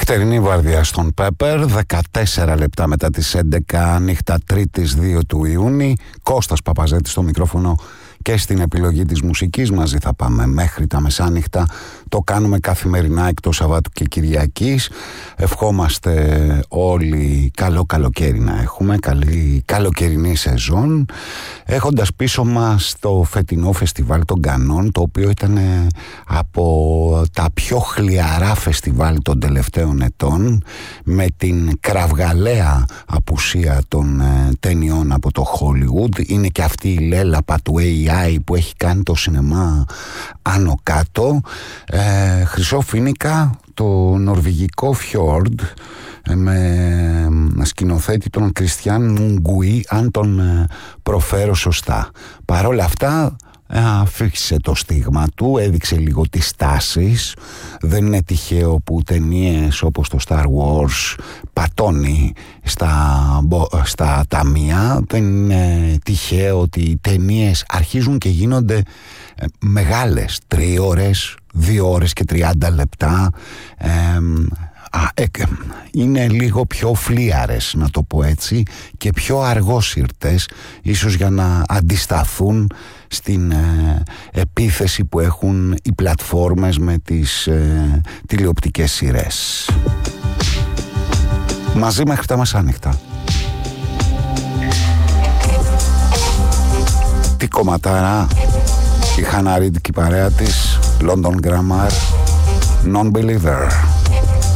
Νυχτερινή βάρδια στον Πέπερ, 14 λεπτά μετά τις 11, νύχτα Τρίτης 2 του Ιούνιου. Κώστας Παπαζέτης στο μικρόφωνο και στην επιλογή της μουσικής. Μαζί θα πάμε μέχρι τα μεσάνυχτα. Το κάνουμε καθημερινά εκτός Σαββάτου και Κυριακής. Ευχόμαστε όλοι καλό καλοκαίρι να έχουμε, καλή καλοκαιρινή σεζόν, έχοντας πίσω μας το φετινό φεστιβάλ των Κανών, το οποίο ήταν από τα πιο χλιαρά φεστιβάλ των τελευταίων ετών, με την κραυγαλαία απουσία των ταινιών από το Hollywood. Είναι και αυτή η λέλαπα του AI που έχει κάνει το σινεμά άνω κάτω. Χρυσό Φοίνικα, το νορβηγικό Fjord, με σκηνοθέτη τον Κριστιαν Μουγκουί, αν τον προφέρω σωστά. Παρόλα αυτά αφήξε το στίγμα του, έδειξε λίγο τις τάσεις. Δεν είναι τυχαίο που ταινίες όπως το Star Wars πατώνει στα ταμεία. Δεν είναι τυχαίο ότι οι ταινίες αρχίζουν και γίνονται μεγάλες, 3 ώρες, 2 ώρες και 30 λεπτά. Είναι λίγο πιο φλίαρες, να το πω έτσι, και πιο αργόσυρτες, ίσως για να αντισταθούν στην επίθεση που έχουν οι πλατφόρμες με τις τηλεοπτικές σειρές. Μαζί μέχρι τα μεσάνυχτα. Τι κομματάρα, η Χάννα Ριντ και η παρέα της, London Grammar, Non-Believer.